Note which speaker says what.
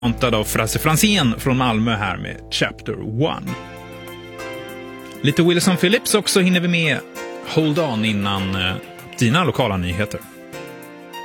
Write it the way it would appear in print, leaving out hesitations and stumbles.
Speaker 1: montad av Frasse Franzén från Malmö här med Chapter 1. Lite Wilson Phillips också hinner vi med Hold On innan dina lokala nyheter.